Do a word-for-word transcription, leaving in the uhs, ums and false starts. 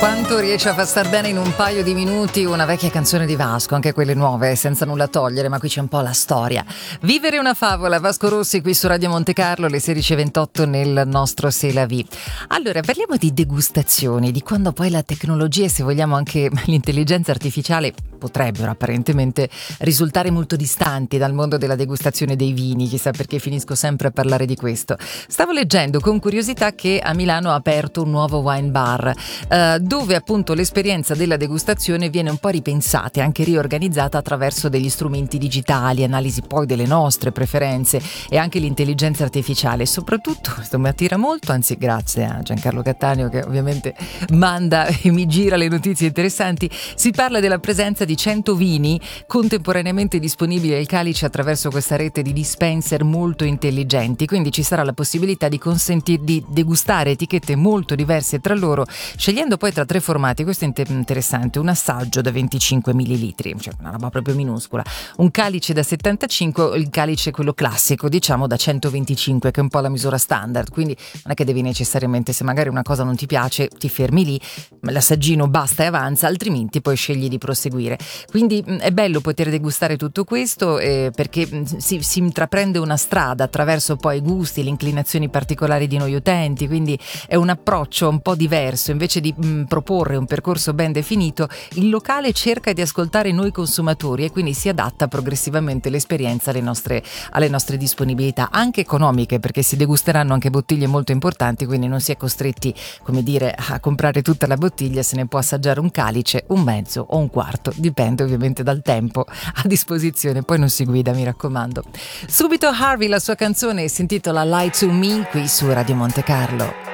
Quanto riesce a far star bene in un paio di minuti una vecchia canzone di Vasco, anche quelle nuove, senza nulla togliere, ma qui c'è un po' la storia. Vivere una favola, Vasco Rossi qui su Radio Monte Carlo, le sedici e ventotto nel nostro C'est la vie. Allora, parliamo di degustazioni, di quando poi la tecnologia e se vogliamo anche l'intelligenza artificiale potrebbero apparentemente risultare molto distanti dal mondo della degustazione dei vini, chissà perché finisco sempre a parlare di questo. Stavo leggendo con curiosità che a Milano ha aperto un nuovo wine bar, eh, dove appunto l'esperienza della degustazione viene un po' ripensata e anche riorganizzata attraverso degli strumenti digitali, analisi poi delle nostre preferenze e anche l'intelligenza artificiale. Soprattutto, questo mi attira molto, anzi grazie a Giancarlo Cattaneo che ovviamente manda e mi gira le notizie interessanti, si parla della presenza di cento vini contemporaneamente disponibili al calice attraverso questa rete di dispenser molto intelligenti, quindi ci sarà la possibilità di consentir di degustare etichette molto diverse tra loro, scegliendo poi tra tre formati. Questo è interessante: un assaggio da venticinque millilitri, cioè una roba proprio minuscola, un calice da settantacinque, il calice quello classico diciamo da centoventicinque, che è un po' la misura standard, quindi non è che devi necessariamente, se magari una cosa non ti piace ti fermi lì, l'assaggino basta e avanza, altrimenti poi scegli di proseguire. Quindi mh, è bello poter degustare tutto questo, eh, perché mh, si, si intraprende una strada attraverso poi i gusti, le inclinazioni particolari di noi utenti, quindi è un approccio un po' diverso. Invece di mh, proporre un percorso ben definito, il locale cerca di ascoltare noi consumatori e quindi si adatta progressivamente l'esperienza alle nostre, alle nostre disponibilità, anche economiche, perché si degusteranno anche bottiglie molto importanti, quindi non si è costretti, come dire, a comprare tutta la bottiglia, se ne può assaggiare un calice, un mezzo o un quarto, dipende ovviamente dal tempo a disposizione, poi non si guida, mi raccomando. Subito Harvey, la sua canzone si intitola Lie to Me qui su Radio Monte Carlo.